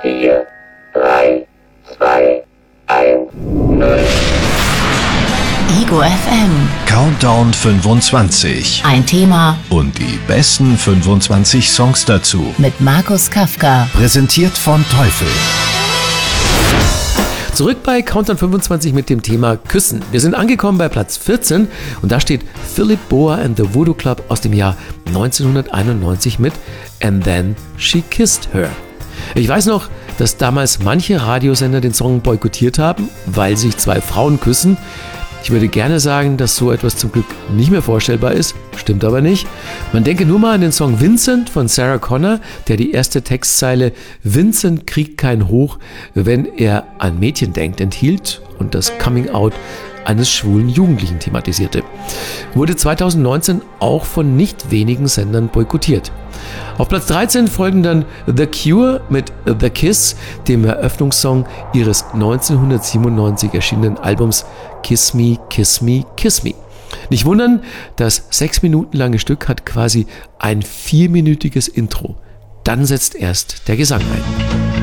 4, 3, 2, 1, 0. Ego FM. Countdown 25. Ein Thema Und die besten 25 Songs dazu. mit Markus Kafka. Präsentiert von Teufel. Zurück bei Countdown 25 mit dem Thema Küssen. Wir sind angekommen bei Platz 14 und da steht Philip Boa and the Voodoo Club aus dem Jahr 1991 mit And Then She Kissed Her. Ich weiß noch, dass damals manche Radiosender den Song boykottiert haben, weil sich zwei Frauen küssen. Ich würde gerne sagen, dass so etwas zum Glück nicht mehr vorstellbar ist, stimmt aber nicht. Man denke nur mal an den Song Vincent von Sarah Connor, der die erste Textzeile Vincent kriegt kein Hoch, wenn er an Mädchen denkt, enthielt und das Coming Out eines schwulen Jugendlichen thematisierte. Wurde 2019 auch von nicht wenigen Sendern boykottiert. Auf Platz 13 folgen dann The Cure mit The Kiss, dem Eröffnungssong ihres 1997 erschienenen Albums Kiss Me, Kiss Me, Kiss Me. Nicht wundern, das 6 Minuten lange Stück hat quasi ein 4-minütiges Intro. Dann setzt erst der Gesang ein.